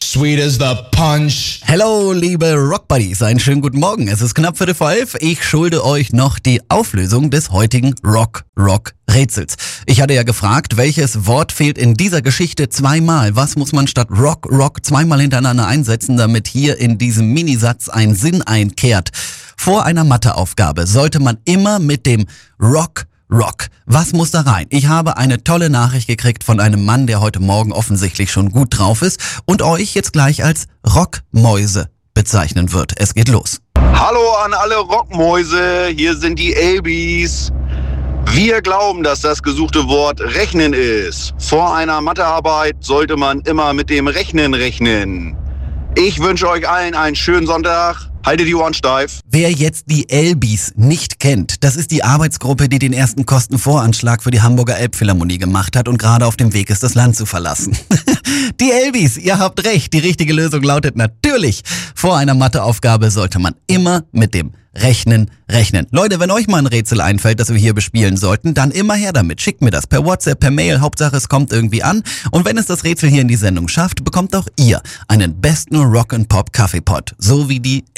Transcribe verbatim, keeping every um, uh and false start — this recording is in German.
Sweet as the punch. Hello, liebe Rock-Buddies, einen schönen guten Morgen. Es ist knapp Viertel vor elf. Ich schulde euch noch die Auflösung des heutigen Rock-Rock-Rätsels. Ich hatte ja gefragt, welches Wort fehlt in dieser Geschichte zweimal? Was muss man statt Rock, Rock zweimal hintereinander einsetzen, damit hier in diesem Minisatz ein Sinn einkehrt? Vor einer Matheaufgabe sollte man immer mit dem Rock Rock. Was muss da rein? Ich habe eine tolle Nachricht gekriegt von einem Mann, der heute Morgen offensichtlich schon gut drauf ist und euch jetzt gleich als Rockmäuse bezeichnen wird. Es geht los. Hallo an alle Rockmäuse, hier sind die Elbis. Wir glauben, dass das gesuchte Wort Rechnen ist. Vor einer Mathearbeit sollte man immer mit dem Rechnen rechnen. Ich wünsche euch allen einen schönen Sonntag. Haltet die Ohren steif. Wer jetzt die Elbis nicht kennt, das ist die Arbeitsgruppe, die den ersten Kostenvoranschlag für die Hamburger Elbphilharmonie gemacht hat und gerade auf dem Weg ist, das Land zu verlassen. Die Elbis, ihr habt recht, die richtige Lösung lautet natürlich, vor einer Matheaufgabe sollte man immer mit dem Rechnen, rechnen. Leute, wenn euch mal ein Rätsel einfällt, das wir hier bespielen sollten, dann immer her damit. Schickt mir das per WhatsApp, per Mail, Hauptsache es kommt irgendwie an. Und wenn es das Rätsel hier in die Sendung schafft, bekommt auch ihr einen besten Rock and Pop Kaffeepot, so wie die